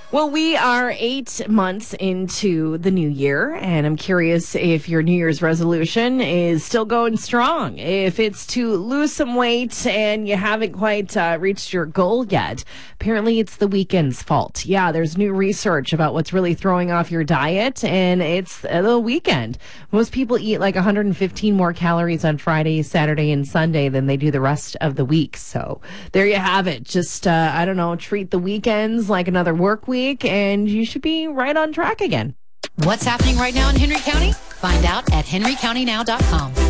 Well, we are 8 months into the new year, and I'm curious if your New Year's resolution is still going strong. If it's to lose some weight and you haven't quite reached your goal yet, apparently it's the weekend's fault. Yeah, there's new research about what's really throwing off your diet, and it's the weekend. Most people eat like 115 more calories on Friday, Saturday, and Sunday than they do the rest of the week. So there you have it. Just, I don't know, treat the weekends like another work week, and you should be right on track again. What's happening right now in Henry County? Find out at henrycountynow.com.